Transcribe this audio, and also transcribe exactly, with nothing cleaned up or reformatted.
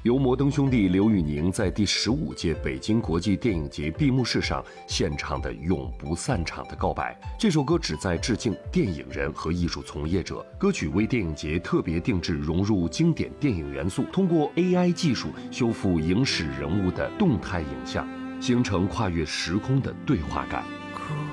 由摩登兄弟刘宇宁在第十五届北京国际电影节闭幕式上献唱的永不散场的告白。这首歌旨在致敬电影人和艺术从业者，歌曲为电影节特别定制，融入经典电影元素，通过 A I 技术修复影史人物的动态影像，形成跨越时空的对话感。